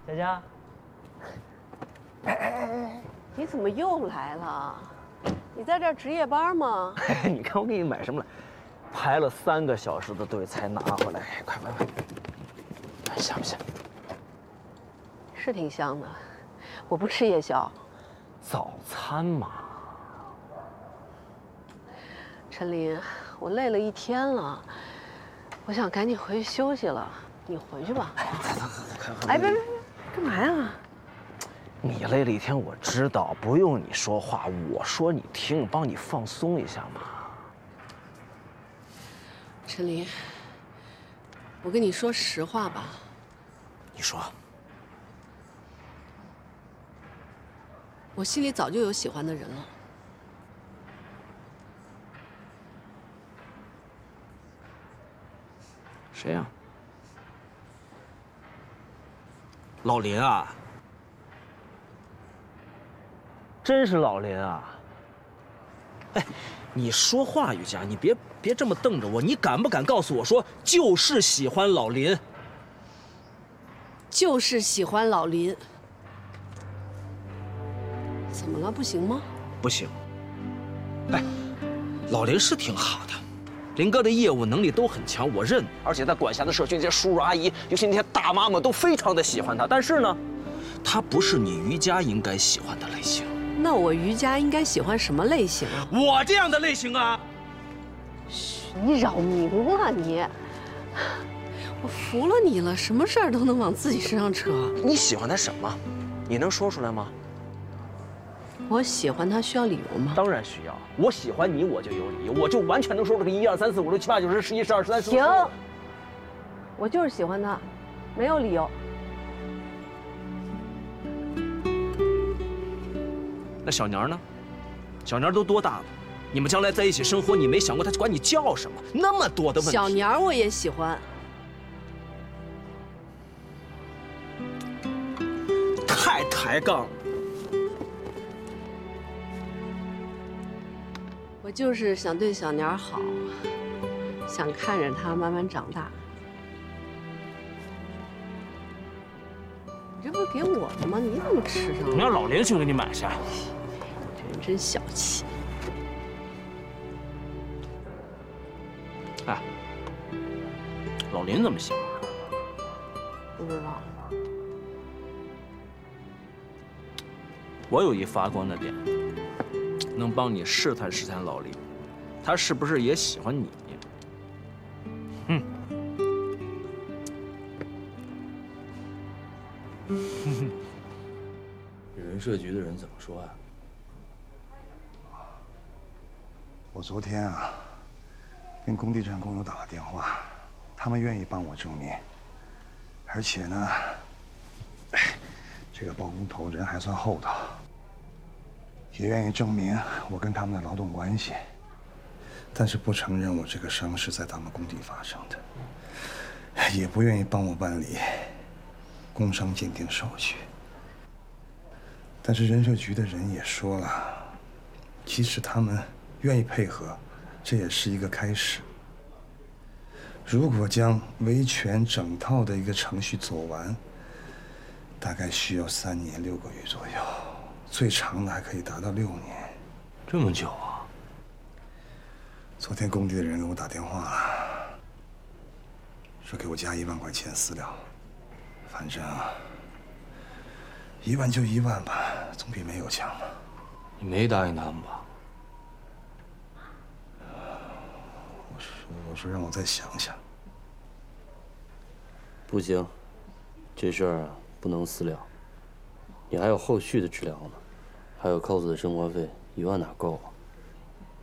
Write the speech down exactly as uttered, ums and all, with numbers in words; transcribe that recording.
佳佳， 哎哎哎，你怎么又来了？你在这儿值夜班吗？ 你看我给你买什么了？排了三个小时的队才拿回来，快快快，香不香？ 是挺香的，我不吃夜宵。 早餐嘛。 陈林，我累了一天了，我想赶紧回去休息了。你回去吧。哎，别别别，干嘛呀？ 你累了一天，我知道，不用你说话，我说你听，帮你放松一下嘛。 陈林，我跟你说实话吧。 你说。 我心里早就有喜欢的人了。 谁呀？老林啊！真是老林啊！哎，你说话，雨佳，你别别这么瞪着我，你敢不敢告诉我说，就是喜欢老林？ 就是喜欢老林。怎么了？不行吗？ 不行。哎，老林是挺好的，林哥的业务能力都很强，我认。而且他管辖的社区那些叔叔阿姨，尤其那些大妈们，都非常的喜欢他。但是呢，他不是你于佳应该喜欢的类型。 那我于佳应该喜欢什么类型啊？ 我这样的类型啊！ 嘘，你扰民了你！我服了你了，什么事儿都能往自己身上扯。 你喜欢他什么？你能说出来吗？ 我喜欢他需要理由吗？ 当然需要。我喜欢你，我就有理由，我就完全能说出个一二三四五六七八九十十一十二十三十四。 停！我就是喜欢他，没有理由。 那小年呢？小年都多大了？你们将来在一起生活，你没想过他管你叫什么？那么多的问题。 小年我也喜欢。 太抬杠了。 我就是想对小年好，想看着他慢慢长大。你这不是给我的吗？你怎么吃上了？ 你让老林去给你买去。 这人真小气。 哎，老林怎么想？ 不知道。 我有一发光的点。能帮你试探试探老林，他是不是也喜欢你？嗯。 人社局的人怎么说啊？ 我昨天啊，跟工地站工友打了电话，他们愿意帮我证明，而且呢，哎，这个包工头人还算厚道。也愿意证明我跟他们的劳动关系，但是不承认我这个伤是在他们工地发生的，也不愿意帮我办理工伤鉴定手续。但是人社局的人也说了，即使他们愿意配合，这也是一个开始。如果将维权整套的一个程序走完，大概需要三年六个月左右。最长的还可以达到六年， 这么久啊！ 昨天工地的人给我打电话了，说给我加一万块钱私了，反正一万就一万吧，总比没有强嘛。 你没答应他们吧？ 我说我说让我再想想。 不行，这事儿啊不能私了，你还有后续的治疗呢。还有扣子的生活费，一万哪够啊？